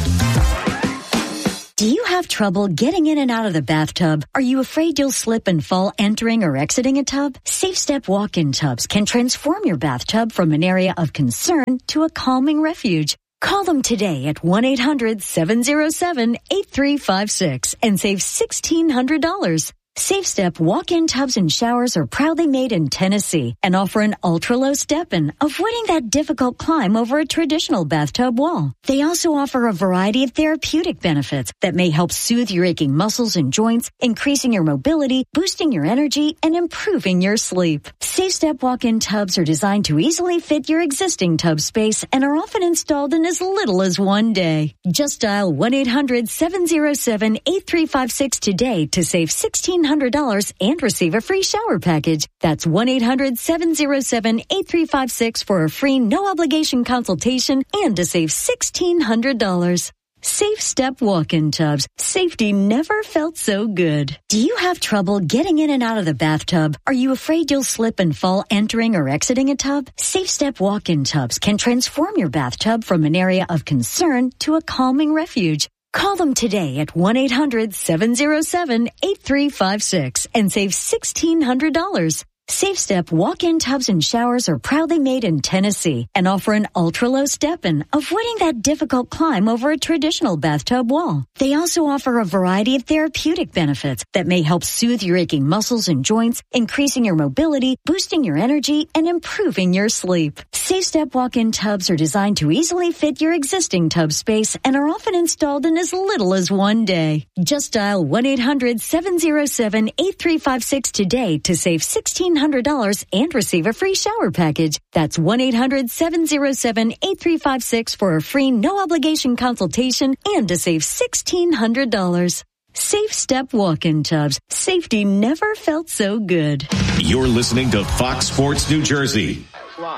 Do you have trouble getting in and out of the bathtub? Are you afraid you'll slip and fall entering or exiting a tub? Safe Step walk-in tubs can transform your bathtub from an area of concern to a calming refuge. Call them today at one eight hundred seven oh seven eight three five six and save sixteen hundred dollars. Safe Step walk-in tubs and showers are proudly made in Tennessee and offer an ultra-low step-in, avoiding that difficult climb over a traditional bathtub wall. They also offer a variety of therapeutic benefits that may help soothe your aching muscles and joints, increasing your mobility, boosting your energy, and improving your sleep. Safe Step walk-in tubs are designed to easily fit your existing tub space and are often installed in as little as one day. Just dial one eight hundred seven oh seven eight three five six today to save sixteen hundred dollars and receive a free shower package. That's one eight hundred seven oh seven eight three five six for a free no-obligation consultation and to save sixteen hundred dollars. Safe Step walk-in tubs. Safety never felt so good. Do you have trouble getting in and out of the bathtub? Are you afraid you'll slip and fall entering or exiting a tub? Safe Step walk-in tubs can transform your bathtub from an area of concern to a calming refuge. Call them today at one eight hundred seven oh seven eight three five six and save sixteen hundred dollars. Safe Step walk-in tubs and showers are proudly made in Tennessee and offer an ultra-low step-in, avoiding that difficult climb over a traditional bathtub wall. They also offer a variety of therapeutic benefits that may help soothe your aching muscles and joints, increasing your mobility, boosting your energy, and improving your sleep. Safe Step walk-in tubs are designed to easily fit your existing tub space and are often installed in as little as one day. Just dial one eight hundred seven oh seven eight three five six today to save sixteen hundred dollars and receive a free shower package. That's one eight hundred seven oh seven eight three five six for a free no-obligation consultation and to save sixteen hundred dollars. Safe Step walk-in tubs. Safety never felt so good. You're listening to Fox Sports New Jersey.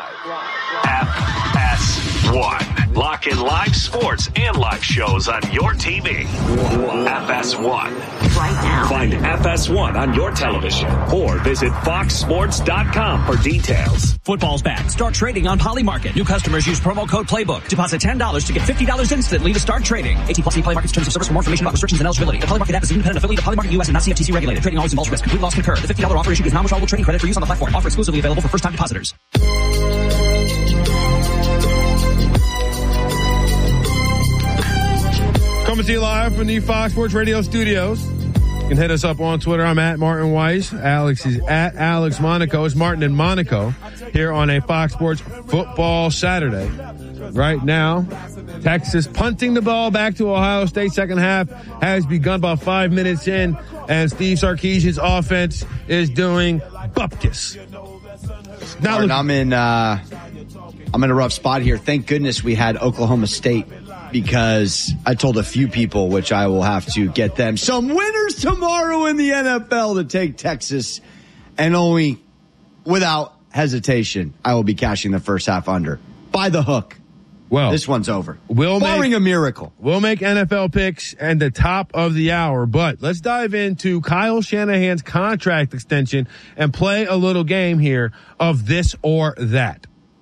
F S one. Lock in live sports and live shows on your T V. F S one. Right now. Find F S one on your television or visit fox sports dot com for details. Football's back. Start trading on Polymarket. New customers use promo code Playbook. Deposit ten dollars to get fifty dollars instantly to start trading. eighteen plus Polymarket's terms of service. For more information about restrictions and eligibility. The Polymarket app is an independent affiliate of Polymarket U S and not C F T C regulated. Trading always involves risk. Complete loss concur. The fifty dollars offer issued is non-withdrawable trading credit for use on the platform. Offer exclusively available for first-time depositors. Coming to you live from the Fox Sports Radio studios. You can hit us up on Twitter. I'm at Martin Weiss. Alex is at Alex Monaco. It's Martin and Monaco here on a Fox Sports Football Saturday. Right now, Texas punting the ball back to Ohio State. Second half has begun about five minutes in, and Steve Sarkisian's offense is doing bupkis. Martin, I'm in, uh, I'm in a rough spot here. Thank goodness we had Oklahoma State, because I told a few people, which I will have to get them some winners tomorrow in the N F L to take Texas, and only without hesitation, I will be cashing the first half under by the hook. Well, this one's over. We'll barring make, a miracle. We'll make N F L picks at the top of the hour, but let's dive into Kyle Shanahan's contract extension and play a little game here of this or that.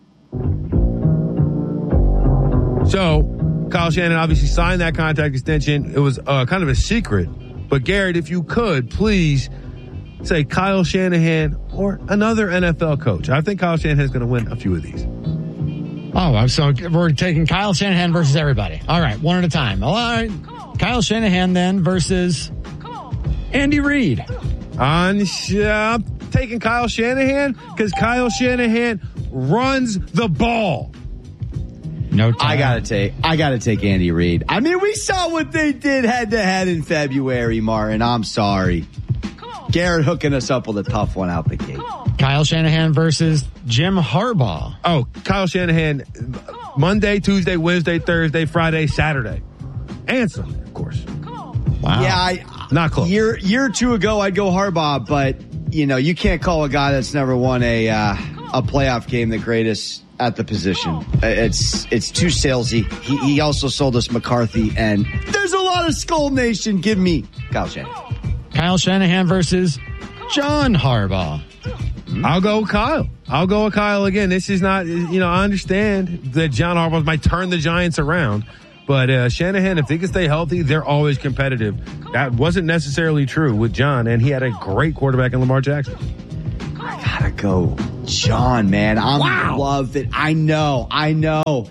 So, Kyle Shanahan obviously signed that contract extension. It was uh, kind of a secret. But Garrett, if you could, please say Kyle Shanahan or another N F L coach. I think Kyle Shanahan is going to win a few of these. Oh, so we're taking Kyle Shanahan versus everybody. All right, one at a time. All right, Kyle Shanahan then versus Andy Reid. On uh, taking Kyle Shanahan because Kyle Shanahan runs the ball. No time. I gotta take. I gotta take Andy Reid. I mean, we saw what they did head to head in February, Martin. I'm sorry. Garrett hooking us up with a tough one out the gate. Kyle Shanahan versus Jim Harbaugh. Oh, Kyle Shanahan, Monday, Tuesday, Wednesday, Thursday, Friday, Saturday. And Sunday, of course. Wow. Yeah, I, not close. Year year or two ago, I'd go Harbaugh, but you know, you can't call a guy that's never won a uh, a playoff game the greatest at the position. It's it's too salesy. He he also sold us McCarthy, and there's a lot of Skull Nation. Give me Kyle Shanahan. Kyle Shanahan versus John Harbaugh. I'll go with Kyle. I'll go with Kyle again. This is not, you know, I understand that John Harbaugh might turn the Giants around, but uh, Shanahan, if they can stay healthy, they're always competitive. That wasn't necessarily true with John, and he had a great quarterback in Lamar Jackson. I gotta go John, man. I'm wow. loving. I know. I know.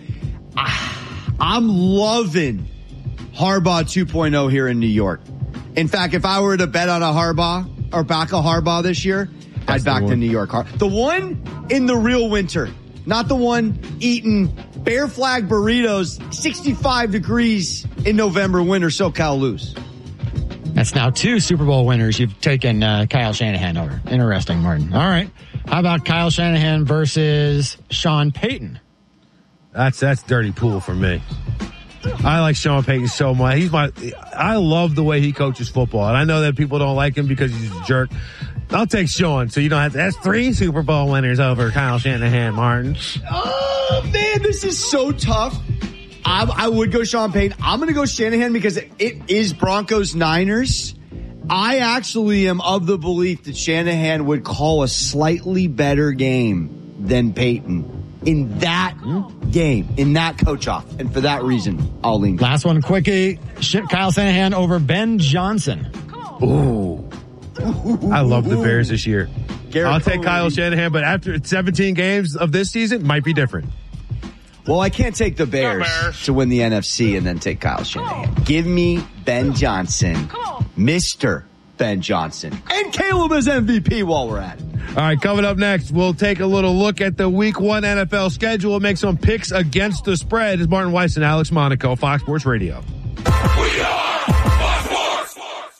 I'm loving Harbaugh two point oh here in New York. In fact, if I were to bet on a Harbaugh or back a Harbaugh this year, That's I'd back the, the New York Har- The one in the real winter, not the one eating Bear Flag burritos, sixty-five degrees in November winter, SoCal lose. That's now two Super Bowl winners you've taken uh, Kyle Shanahan over. Interesting, Martin. All right. How about Kyle Shanahan versus Sean Payton? That's that's dirty pool for me. I like Sean Payton so much. He's my. I love the way he coaches football, and I know that people don't like him because he's a jerk. I'll take Sean, so you don't have to. That's three Super Bowl winners over Kyle Shanahan, Martin. Oh man, this is so tough. I, I would go Sean Payton. I'm going to go Shanahan because it, it is Broncos Niners. I actually am of the belief that Shanahan would call a slightly better game than Payton. In that game, in that coach-off. And for that reason, I'll lean. Last one, quickie. Kyle Shanahan over Ben Johnson. Ooh. I love the Bears this year. Garrett I'll take Cole Kyle Reed. Shanahan, but after seventeen games of this season, might be different. Well, I can't take the Bears, Bears to win the N F C and then take Kyle Shanahan. Give me Ben Johnson, Mister Ben Johnson, and Caleb as M V P while we're at it. All right, coming up next, we'll take a little look at the week one N F L schedule and make some picks against the spread. It's Martin Weiss and Alex Monaco, Fox Sports Radio. We are Fox Sports.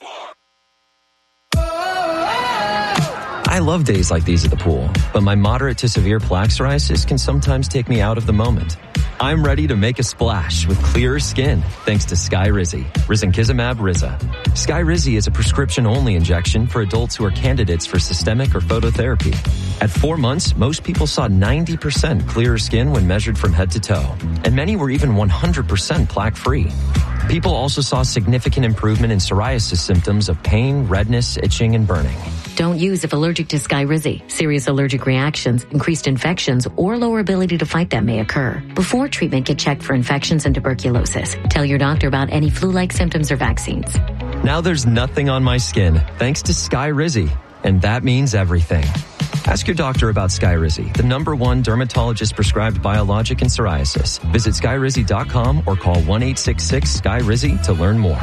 I love days like these at the pool, but my moderate to severe plaque psoriasis can sometimes take me out of the moment. I'm ready to make a splash with clearer skin thanks to Skyrizi, Risankizumab Riza. Skyrizi is a prescription-only injection for adults who are candidates for systemic or phototherapy. At four months, most people saw ninety percent clearer skin when measured from head to toe, and many were even one hundred percent plaque-free. People also saw significant improvement in psoriasis symptoms of pain, redness, itching, and burning. Don't use if allergic to Skyrizi. Serious allergic reactions, increased infections, or lower ability to fight them may occur. Before treatment, get checked for infections and tuberculosis. Tell your doctor about any flu-like symptoms or vaccines. Now there's nothing on my skin thanks to Skyrizi, and that means everything. Ask your doctor about Skyrizi, the number one dermatologist-prescribed biologic in psoriasis. Visit skyrizi dot com or call one eight six six Sky Rizi to learn more.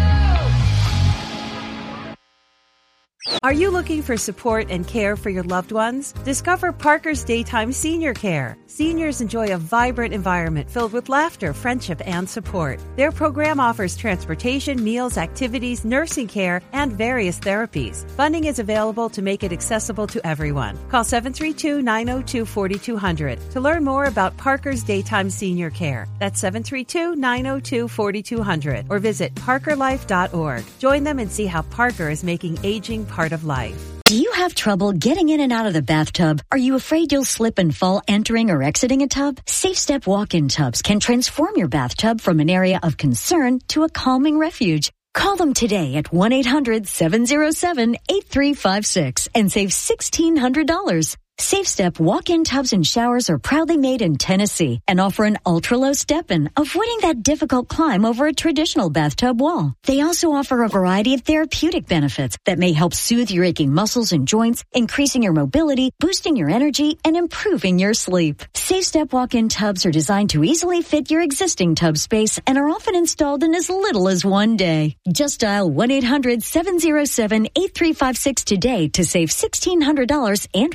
Are you looking for support and care for your loved ones? Discover Parker's Daytime Senior Care. Seniors enjoy a vibrant environment filled with laughter, friendship, and support. Their program offers transportation, meals, activities, nursing care, and various therapies. Funding is available to make it accessible to everyone. Call seven three two, nine zero two, four two zero zero to learn more about Parker's Daytime Senior Care. That's seven three two, nine zero two, four two zero zero or visit parker life dot org. Join them and see how Parker is making aging part of life. Do you have trouble getting in and out of the bathtub? Are you afraid you'll slip and fall entering or exiting a tub? Safe Step walk-in tubs can transform your bathtub from an area of concern to a calming refuge. Call them today at one eight hundred, seven oh seven, eight three five six and save sixteen hundred dollars. Safe Step walk-in tubs and showers are proudly made in Tennessee and offer an ultra-low step-in, avoiding that difficult climb over a traditional bathtub wall. They also offer a variety of therapeutic benefits that may help soothe your aching muscles and joints, increasing your mobility, boosting your energy, and improving your sleep. Safe Step walk-in tubs are designed to easily fit your existing tub space and are often installed in as little as one day. Just dial one eight hundred, seven oh seven, eight three five six today to save sixteen hundred dollars and receive a free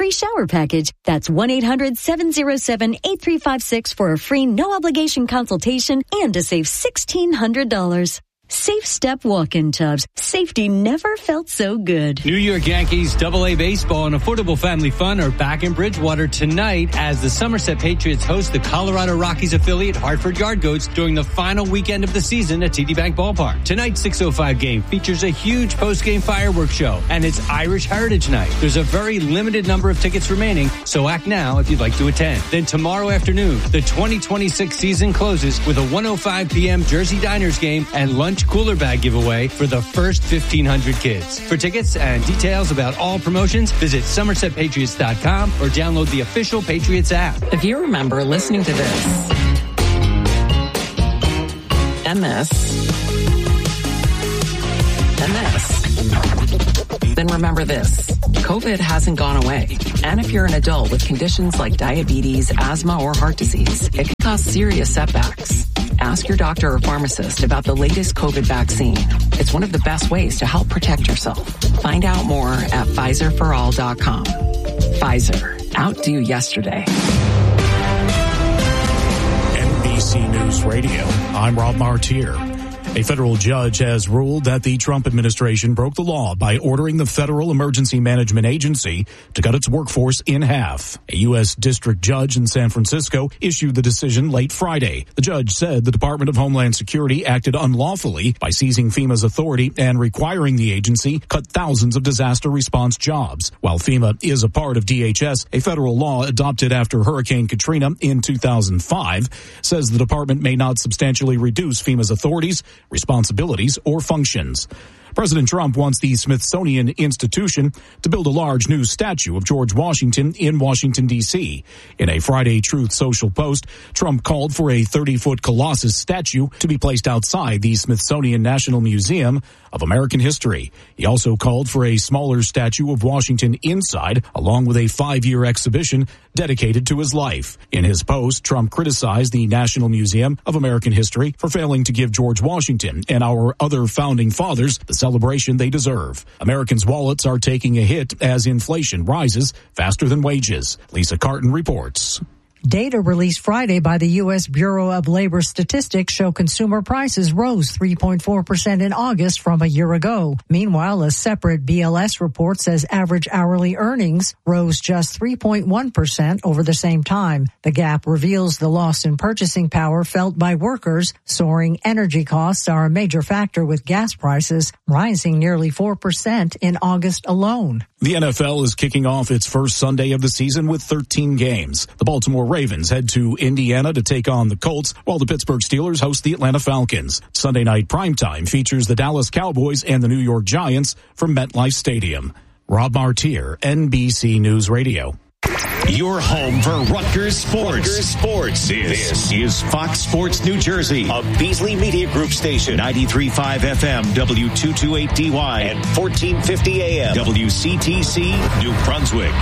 free shower package. That's one eight hundred seven oh seven eight three five six for a free no-obligation consultation and to save sixteen hundred dollars. Safe Step walk-in tubs. Safety never felt so good. New York Yankees double A baseball and affordable family fun are back in Bridgewater tonight as the Somerset Patriots host the Colorado Rockies affiliate Hartford Yard Goats during the final weekend of the season at T D Bank Ballpark. Tonight's six oh five game features a huge post-game fireworks show, and it's Irish Heritage Night. There's a very limited number of tickets remaining, so act now if you'd like to attend. Then tomorrow afternoon, the twenty twenty-six season closes with a one oh five p.m. Jersey Diners game and lunch cooler bag giveaway for the first fifteen hundred kids. For tickets and details about all promotions, visit somerset patriots dot com or download the official Patriots app. If you remember listening to this and this and this, then remember this. COVID hasn't gone away. And if you're an adult with conditions like diabetes, asthma, or heart disease, it can cause serious setbacks. Ask your doctor or pharmacist about the latest COVID vaccine. It's one of the best ways to help protect yourself. Find out more at Pfizer for all dot com. Pfizer. Outdo yesterday. N B C News Radio. I'm Rob Martier. A federal judge has ruled that the Trump administration broke the law by ordering the Federal Emergency Management Agency to cut its workforce in half. A U S district judge in San Francisco issued the decision late Friday. The judge said the Department of Homeland Security acted unlawfully by seizing FEMA's authority and requiring the agency cut thousands of disaster response jobs. While FEMA is a part of D H S, a federal law adopted after Hurricane Katrina in two thousand five says the department may not substantially reduce FEMA's authorities, responsibilities, or functions. President Trump wants the Smithsonian Institution to build a large new statue of George Washington in Washington, D C. In a Friday Truth Social post, Trump called for a thirty-foot Colossus statue to be placed outside the Smithsonian National Museum of American History. He also called for a smaller statue of Washington inside, along with a five-year exhibition dedicated to his life. In his post, Trump criticized the National Museum of American History for failing to give George Washington and our other founding fathers the celebration they deserve. Americans' wallets are taking a hit as inflation rises faster than wages. Lisa Carton reports. Data released Friday by the U S Bureau of Labor Statistics show consumer prices rose three point four percent in August from a year ago. Meanwhile, a separate B L S report says average hourly earnings rose just three point one percent over the same time. The gap reveals the loss in purchasing power felt by workers. Soaring energy costs are a major factor, with gas prices rising nearly four percent in August alone. The N F L is kicking off its first Sunday of the season with thirteen games. The Baltimore Ravens head to Indiana to take on the Colts, while the Pittsburgh Steelers host the Atlanta Falcons. Sunday night primetime features the Dallas Cowboys and the New York Giants from MetLife Stadium. Rob Martier, N B C News Radio. Your home for Rutgers Sports. Rutgers Sports. This, this is Fox Sports New Jersey, a Beasley Media Group station, ninety-three point five F M, W two twenty-eight D Y, and fourteen fifty A M, W C T C, New Brunswick.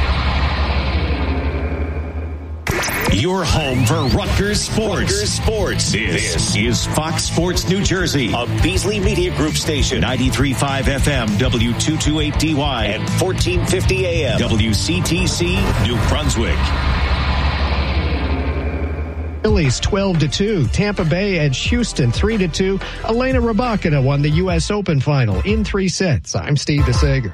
Your home for Rutgers Sports. Rutgers Sports. This, this is Fox Sports New Jersey, a Beasley Media Group station, ninety-three point five F M, W two twenty-eight D Y, and fourteen fifty A M, W C T C, New Brunswick. Phillies twelve to two. Tampa Bay edged Houston three to two. Elena Rybakina won the U S Open final in three sets. I'm Steve DeSager.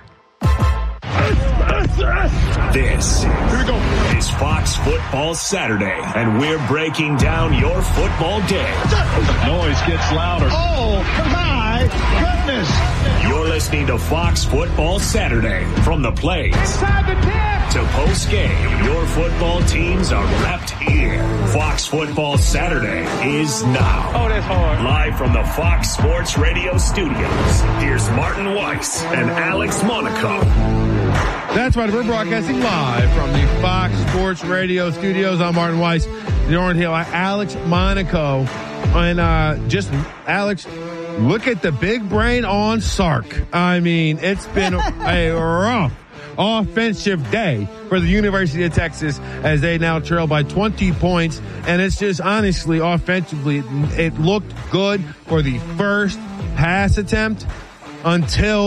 This Here we go. is Fox Football Saturday, and we're breaking down your football day. Noise gets louder. Oh, my goodness. You're listening to Fox Football Saturday. From the plays to post game, your football teams are wrapped here. Fox Football Saturday is now. Oh, that's hard. Live from the Fox Sports Radio studios, here's Martin Weiss and Alex Monaco. That's right. We're broadcasting live from the Fox Sports Radio studios. I'm Martin Weiss, the Orange Hill, Alex Monaco. And uh, just, Alex, look at the big brain on Sark. I mean, it's been a rough offensive day for the University of Texas as they now trail by twenty points. And it's just honestly, offensively, it, it looked good for the first pass attempt until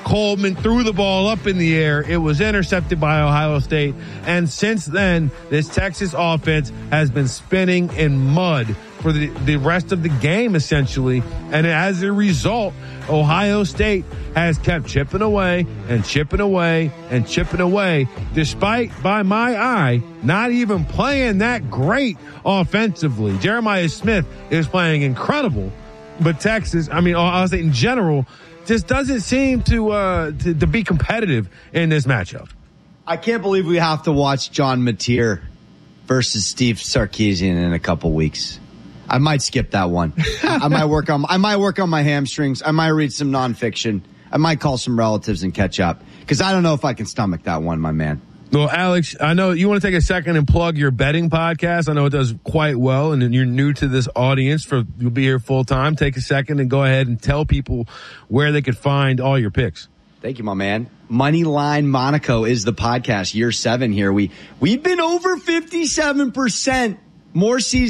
Coleman threw the ball up in the air. It was intercepted by Ohio State. And since then, this Texas offense has been spinning in mud for the, the rest of the game, essentially. And as a result, Ohio State has kept chipping away and chipping away and chipping away, despite, by my eye, not even playing that great offensively. Jeremiah Smith is playing incredible, but Texas, I mean, Ohio State in general, just doesn't seem to, uh, to, to be competitive in this matchup. I can't believe we have to watch John Mateer versus Steve Sarkisian in a couple weeks. I might skip that one. I might work on I might work on my hamstrings. I might read some nonfiction. I might call some relatives and catch up because I don't know if I can stomach that one, my man. Well, Alex, I know you want to take a second and plug your betting podcast. I know it does quite well, and you're new to this audience. For you'll be here full time. Take a second and go ahead and tell people where they could find all your picks. Thank you, my man. Moneyline Monaco is the podcast. Year seven here. We we've been over fifty-seven percent more seasons